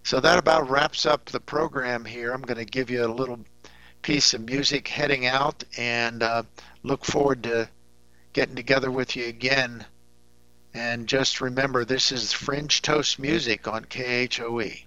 So that about wraps up the program here. I'm going to give you a little piece of music heading out and look forward to getting together with you again. And just remember, this is Fringe Toast Music on KHOE.